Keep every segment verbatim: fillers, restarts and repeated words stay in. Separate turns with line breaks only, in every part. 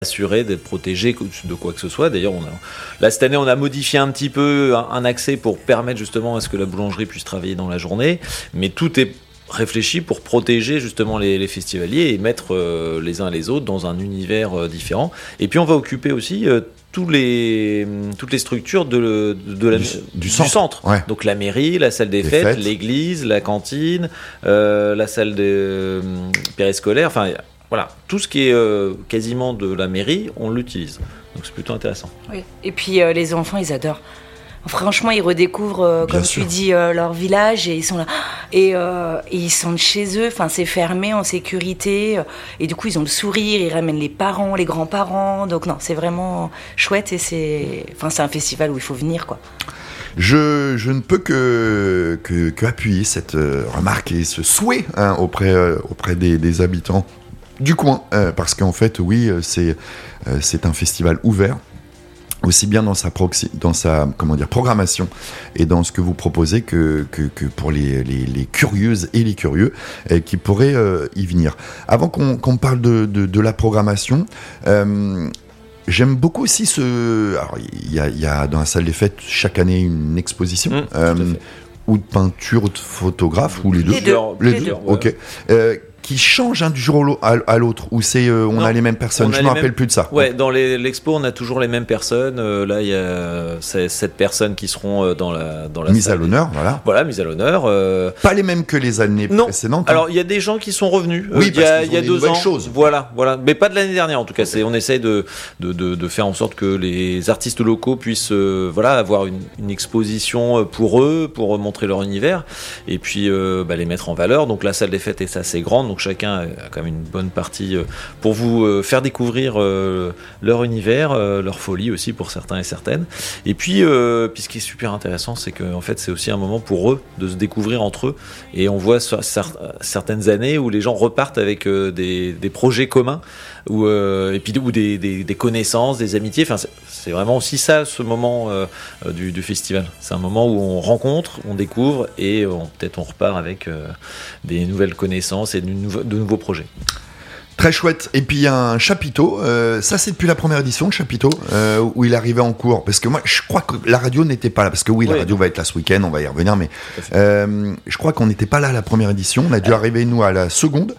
assuré d'être protégé de quoi que ce soit. D'ailleurs, on a, là, cette année, on a modifié un petit peu un, un accès pour permettre justement à ce que la boulangerie puisse travailler dans la journée, mais tout est réfléchi pour protéger justement les, les festivaliers et mettre euh, les uns les autres dans un univers euh, différent. Et puis, on va occuper aussi euh, tous les, toutes les structures de, de, de la,
du,
du,
du centre.
centre.
Ouais.
Donc, la mairie, la salle des, des fêtes, fêtes, l'église, la cantine, euh, la salle de euh, périscolaire, enfin... Voilà, tout ce qui est euh, quasiment de la mairie, on l'utilise. Donc c'est plutôt intéressant.
Oui. Et puis euh, les enfants, ils adorent. Franchement, ils redécouvrent, euh, comme sûr. tu dis, euh, leur village et ils sont là. Et, euh, et ils sont chez eux, enfin, c'est fermé, en sécurité. Et du coup, ils ont le sourire, ils ramènent les parents, les grands-parents. Donc non, c'est vraiment chouette et c'est, enfin, c'est un festival où il faut venir, quoi.
Je, je ne peux que, que, que appuyer cette euh, remarque et ce souhait hein, auprès, euh, auprès des, des habitants du coin, euh, parce qu'en fait, oui, c'est, euh, c'est un festival ouvert, aussi bien dans sa, proxi- dans sa comment dire, programmation et dans ce que vous proposez que, que, que pour les, les, les curieuses et les curieux euh, qui pourraient euh, y venir. Avant qu'on, qu'on parle de, de, de la programmation, euh, j'aime beaucoup aussi ce... Alors, il y a, y a dans la salle des fêtes chaque année une exposition, mmh, euh, ou de peinture, ou de photographe, ou les deux.
Les deux.
Les deux. Ok. Euh, qui change hein, du jour à l'autre, où c'est, euh, on non, a les mêmes personnes. Je ne me rappelle mêmes... plus de ça.
Ouais, dans les, l'expo, on a toujours les mêmes personnes. Euh, là, il y a sept personnes qui seront dans la dans la
mise
salle.
à l'honneur, voilà.
Voilà, mise à l'honneur. Euh...
Pas les mêmes que les années
non.
précédentes.
Alors, il y a des gens qui sont revenus.
Oui,
euh, il y a, il y a deux ans.
Choses.
Voilà, voilà, mais pas de l'année dernière en tout cas. C'est, on essaye de, de de de faire en sorte que les artistes locaux puissent, euh, voilà, avoir une, une exposition pour eux, pour montrer leur univers, et puis euh, bah, les mettre en valeur. Donc la salle des fêtes est assez grande, donc chacun a quand même une bonne partie pour vous faire découvrir leur univers, leur folie aussi pour certains et certaines. Et puis, euh, puis ce qui est super intéressant, c'est que en fait, c'est aussi un moment pour eux de se découvrir entre eux. Et on voit certaines années où les gens repartent avec des, des projets communs, ou et puis ou des, des, des connaissances, des amitiés. Enfin, c'est, c'est vraiment aussi ça, ce moment euh, du, du festival. C'est un moment où on rencontre, on découvre et on, peut-être on repart avec euh, des nouvelles connaissances et de, nouveau, de nouveaux projets.
Très chouette. Et puis il y a un chapiteau, euh, ça c'est depuis la première édition, le chapiteau, euh, où il arrivait en cours. Parce que moi, je crois que la radio n'était pas là. Parce que oui, oui la radio va être là ce week-end, on va y revenir. Mais euh, je crois qu'on n'était pas là à la première édition. On a dû arriver, nous, à la seconde.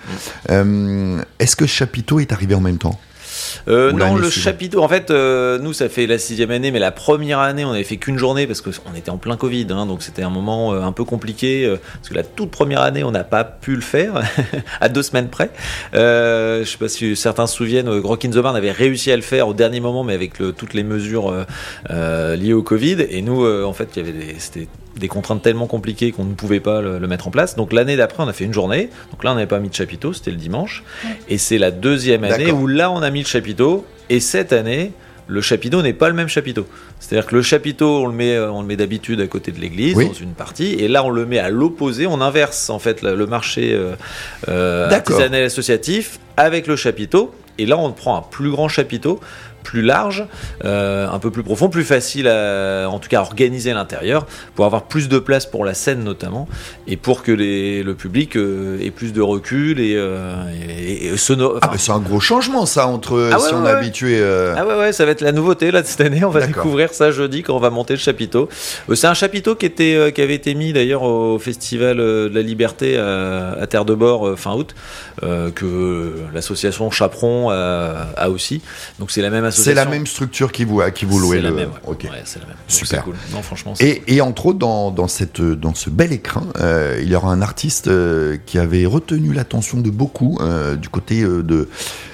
Euh, est-ce que ce chapiteau est arrivé en même temps ?
Euh, non, le suivante. Chapiteau, en fait, euh, nous, ça fait la sixième année, mais la première année, on n'avait fait qu'une journée parce qu'on était en plein Covid, hein, donc c'était un moment euh, un peu compliqué, euh, parce que la toute première année, on n'a pas pu le faire, à deux semaines près. Euh, je ne sais pas si certains se souviennent, euh, Rock in the Barn avait réussi à le faire au dernier moment, mais avec le, toutes les mesures euh, euh, liées au Covid, et nous, euh, en fait, il y avait des, c'était des contraintes tellement compliquées qu'on ne pouvait pas le, le mettre en place. Donc l'année d'après, on a fait une journée. Donc là, on n'avait pas mis de chapiteau, c'était le dimanche. Ouais. Et c'est la deuxième année D'accord. où là, on a mis le chapiteau. Et cette année, le chapiteau n'est pas le même chapiteau. C'est-à-dire que le chapiteau, on le met, on le met d'habitude à côté de l'église, oui. dans une partie. Et là, on le met à l'opposé. On inverse, en fait, le marché euh, euh, artisanal associatif avec le chapiteau. Et là, on prend un plus grand chapiteau, plus large, euh, un peu plus profond, plus facile à, en tout cas à organiser l'intérieur, pour avoir plus de place pour la scène notamment, et pour que les, le public euh, ait plus de recul et, euh, et, et sonore.
Ah, mais c'est un gros changement ça entre
ah
si
ouais,
on
ouais,
est
ouais.
habitué. Euh...
Ah ouais ouais, ça va être la nouveauté là de cette année. On va
D'accord.
découvrir ça jeudi quand on va monter le chapiteau. Euh, c'est un chapiteau qui était, euh, qui avait été mis d'ailleurs au Festival de la Liberté à, à Terre de Bord euh, fin août, euh, que l'association Chaperon a, a aussi. Donc c'est la même.
C'est la même structure qui vous, qui vous louez.
C'est
le...
la même, ouais.
Okay.
Ouais, c'est la même. Donc
super.
C'est cool. Non, franchement, c'est
et,
cool.
et entre autres, dans, dans, cette, dans ce bel écran, euh, il y aura un artiste euh, qui avait retenu l'attention de beaucoup euh, du côté euh, de,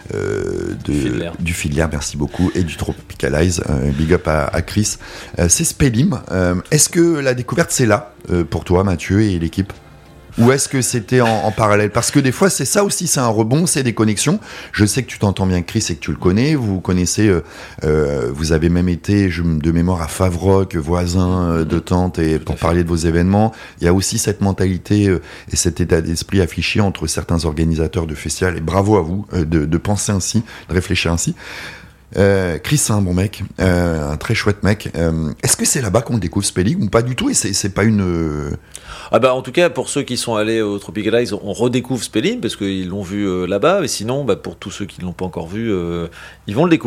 euh, de,
du Fiddler.
Du Fiddler, merci beaucoup, et du Tropicalize. Euh, big up à, à Chris. Euh, c'est Spellim. Euh, est-ce que la découverte, c'est là euh, pour toi, Mathieu, et l'équipe ? Ou est-ce que c'était en, en parallèle ? Parce que des fois, c'est ça aussi, c'est un rebond, c'est des connexions. Je sais que tu t'entends bien Chris et que tu le connais. Vous connaissez, euh, euh, vous avez même été, je, de mémoire, à Favrock, voisin euh, de tante, et pour parler de vos événements. Il y a aussi cette mentalité euh, et cet état d'esprit affiché entre certains organisateurs de festivals. Et bravo à vous euh, de, de penser ainsi, de réfléchir ainsi. Euh, Chris, c'est un bon mec, euh, un très chouette mec. Euh, est-ce que c'est là-bas qu'on découvre Spelling ou pas du tout? Et c'est, c'est pas une. Euh...
Ah bah en tout cas pour ceux qui sont allés au Tropical Eyes, on redécouvre Spelling parce qu'ils l'ont vu euh, là-bas. Mais sinon, bah, pour tous ceux qui ne l'ont pas encore vu, euh, ils vont le découvrir.